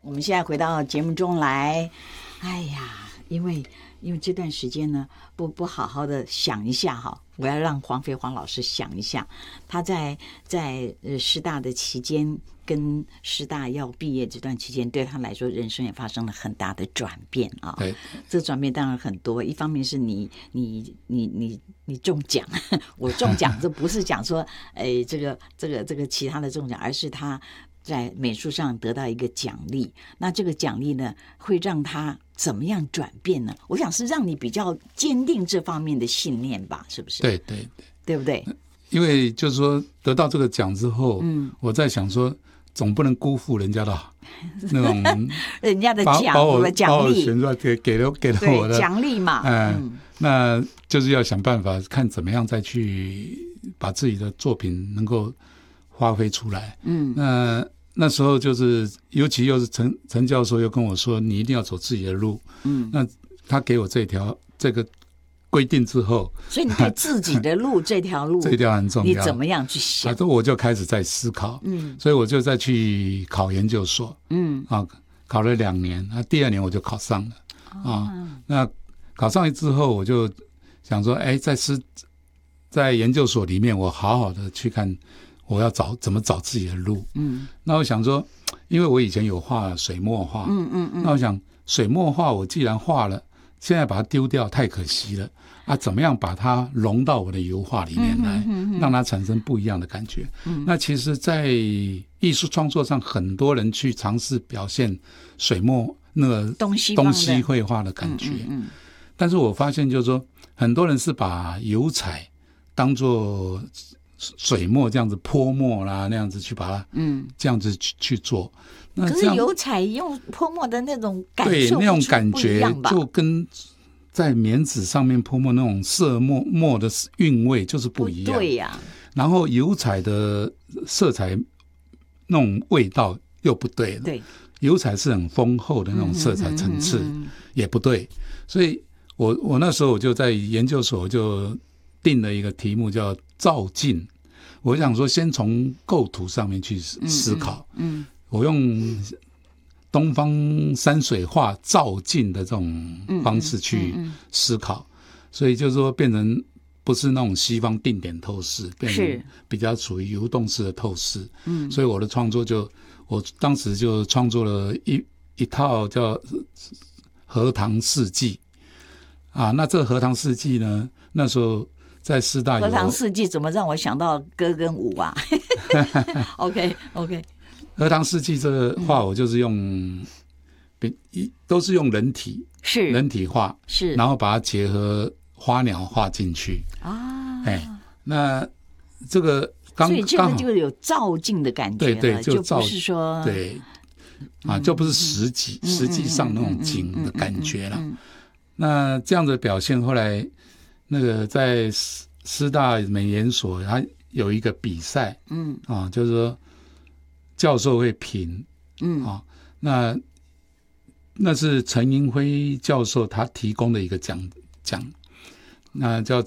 我们现在回到节目中来。哎呀，因为这段时间呢，不好好的想一下哈，我要让黄老师想一下，他在师大的期间跟师大要毕业这段期间，对他来说人生也发生了很大的转变啊。 对， 这转变当然很多，一方面是你中奖，我中奖，这不是讲说这个其他的中奖，而是他在美术上得到一个奖励。那这个奖励呢，会让他怎么样转变呢？我想是让你比较坚定这方面的信念吧，是不是？ 对， 对不对？ 因为就是说得到这个奖之后，我在想说，总不能辜负人家的那种人家的奖把我选出来给了我的奖励嘛。 那就是要想办法看怎么样再去把自己的作品能够发挥出来。那时候就是尤其又是陈教授又跟我说，你一定要走自己的路。那他给我这个规定之后， 所以你对自己的路这条路这一条很重要， 你怎么样去想？ 我就开始在思考。所以我就再去考研究所。考了2年，第2年我就考上了。那考上之后，我就想说，在研究所里面，我好好的去看我要怎么找自己的路。那我想说，因为我以前有画水墨画。那我想水墨画我既然画了，现在把它丢掉太可惜了怎么样把它融到我的油画里面来，让它产生不一样的感觉。那其实在艺术创作上，很多人去尝试表现水墨那个东西绘画的感觉。但是我发现就是说，很多人是把油彩当作水墨这样子泼墨啦，那样子去把它这样子去做。那可是油彩用泼墨的那种感受， 对，那种感觉就跟在棉纸上面泼墨那种色墨的韵味就是不一样。 对呀。 然后油彩的色彩那种味道又不对了。 对， 油彩是很丰厚的那种色彩层次，也不对。所以我那时候我就在研究所就定了一个题目叫照镜。我想说先从构图上面去思考。我用东方山水画照镜的这种方式去思考。所以就是说变成不是那种西方定点透视，变成比较属于游动式的透视。所以我的创作我当时就创作了一套叫荷塘四季。那这荷塘四季呢，那时候在师大有荷塘四季，怎么让我想到歌跟舞啊？OK， 荷塘四季这个画我就是都是用人体画，然后把它结合花鸟画进去那这个所以这个就有照镜的感觉了。 对， 就不是说对就不是实际上那种景的感觉了。那这样的表现，后来那个在师大美研所，它有一个比赛。就是说教授会评。那是陈英辉教授他提供的一个奖，那叫